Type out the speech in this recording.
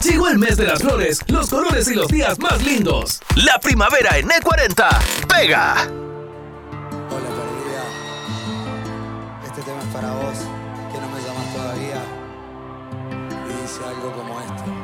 Llegó el mes de las flores, los colores y los días más lindos. La primavera en E40 pega. Hola perdida, este tema es para vos, que no me llamas todavía, y dice algo como esto.